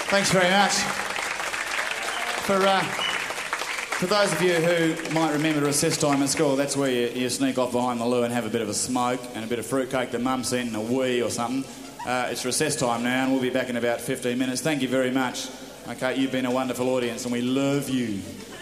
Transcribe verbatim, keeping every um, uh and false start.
Thanks very much. For, uh, for those of you who might remember recess time at school, that's where you, you sneak off behind the loo and have a bit of a smoke and a bit of fruitcake that mum sent and a wee or something. Uh, it's recess time now and we'll be back in about fifteen minutes. Thank you very much. Okay, you've been a wonderful audience and we love you.